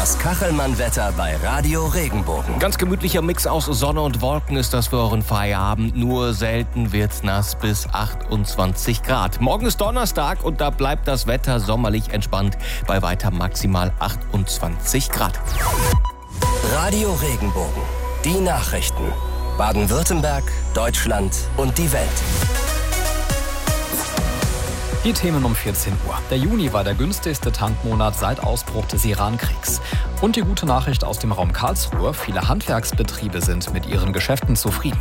Das Kachelmann-Wetter bei Radio Regenbogen. Ganz gemütlicher Mix aus Sonne und Wolken ist das für euren Feierabend. Nur selten wird's nass bis 28 Grad. Morgen ist Donnerstag und da bleibt das Wetter sommerlich entspannt bei weiter maximal 28 Grad. Radio Regenbogen. Die Nachrichten. Baden-Württemberg, Deutschland und die Welt. Die Themen um 14 Uhr. Der Juni war der günstigste Tankmonat seit Ausbruch des Iran-Kriegs. Und die gute Nachricht aus dem Raum Karlsruhe: Viele Handwerksbetriebe sind mit ihren Geschäften zufrieden.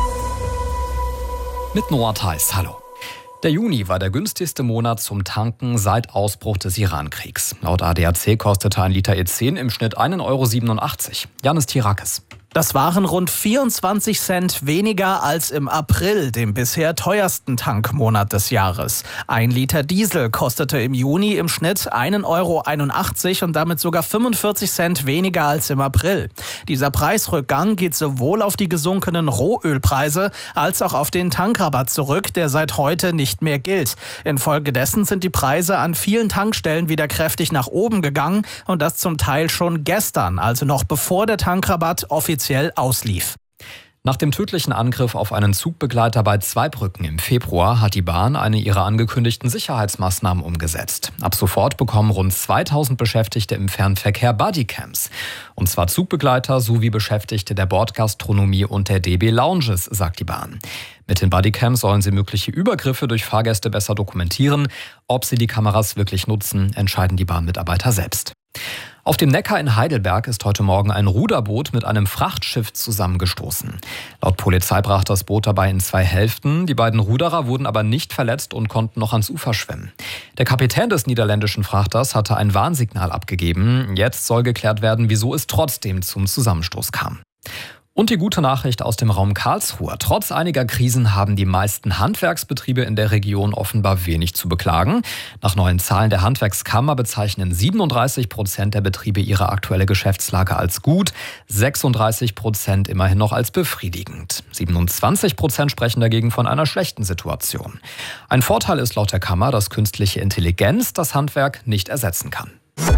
Mit Noah Theis, hallo. Der Juni war der günstigste Monat zum Tanken seit Ausbruch des Iran-Kriegs. Laut ADAC kostete ein Liter E10 im Schnitt 1,87 €. Janis Tirakis. Das waren rund 24 Cent weniger als im April, dem bisher teuersten Tankmonat des Jahres. Ein Liter Diesel kostete im Juni im Schnitt 1,81 € und damit sogar 45 Cent weniger als im April. Dieser Preisrückgang geht sowohl auf die gesunkenen Rohölpreise als auch auf den Tankrabatt zurück, der seit heute nicht mehr gilt. Infolgedessen sind die Preise an vielen Tankstellen wieder kräftig nach oben gegangen und das zum Teil schon gestern, also noch bevor der Tankrabatt offiziell auslief. Nach dem tödlichen Angriff auf einen Zugbegleiter bei Zweibrücken im Februar hat die Bahn eine ihrer angekündigten Sicherheitsmaßnahmen umgesetzt. Ab sofort bekommen rund 2000 Beschäftigte im Fernverkehr Bodycams. Und zwar Zugbegleiter sowie Beschäftigte der Bordgastronomie und der DB Lounges, sagt die Bahn. Mit den Bodycams sollen sie mögliche Übergriffe durch Fahrgäste besser dokumentieren. Ob sie die Kameras wirklich nutzen, entscheiden die Bahnmitarbeiter selbst. Auf dem Neckar in Heidelberg ist heute Morgen ein Ruderboot mit einem Frachtschiff zusammengestoßen. Laut Polizei brach das Boot dabei in 2 Hälften. Die beiden Ruderer wurden aber nicht verletzt und konnten noch ans Ufer schwimmen. Der Kapitän des niederländischen Frachters hatte ein Warnsignal abgegeben. Jetzt soll geklärt werden, wieso es trotzdem zum Zusammenstoß kam. Und die gute Nachricht aus dem Raum Karlsruhe: Trotz einiger Krisen haben die meisten Handwerksbetriebe in der Region offenbar wenig zu beklagen. Nach neuen Zahlen der Handwerkskammer bezeichnen 37% der Betriebe ihre aktuelle Geschäftslage als gut, 36% immerhin noch als befriedigend. 27% sprechen dagegen von einer schlechten Situation. Ein Vorteil ist laut der Kammer, dass künstliche Intelligenz das Handwerk nicht ersetzen kann.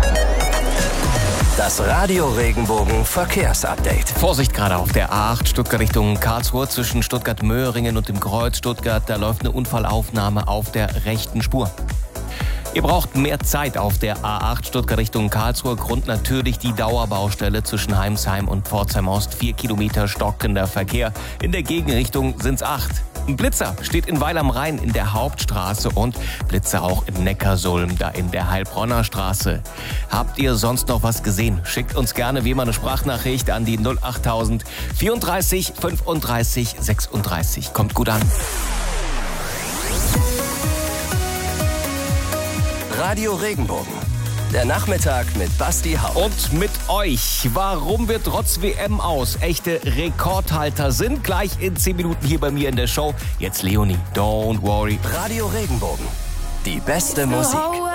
Das Radio Regenbogen Verkehrsupdate. Vorsicht gerade auf der A8 Stuttgart Richtung Karlsruhe zwischen Stuttgart-Möhringen und dem Kreuz Stuttgart. Da läuft eine Unfallaufnahme auf der rechten Spur. Ihr braucht mehr Zeit auf der A8 Stuttgart Richtung Karlsruhe. Grund natürlich die Dauerbaustelle zwischen Heimsheim und Pforzheim Ost. 4 Kilometer stockender Verkehr. In der Gegenrichtung sind's 8. Ein Blitzer steht in Weil am Rhein in der Hauptstraße und Blitzer auch in Neckarsulm, da in der Heilbronner Straße. Habt ihr sonst noch was gesehen? Schickt uns gerne wie immer eine Sprachnachricht an die 08000 34 35 36. Kommt gut an. Radio Regenbogen. Der Nachmittag mit Basti Haupt. Und mit euch. Warum wir trotz WM aus echte Rekordhalter sind? Gleich in 10 Minuten hier bei mir in der Show. Jetzt Leonie, don't worry. Radio Regenbogen. Die beste Musik.